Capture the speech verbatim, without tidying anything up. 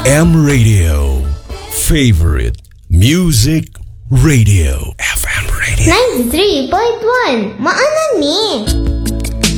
M Radio. Favorite Music Radio. F M Radio. ninety-three point one. Maanan ni.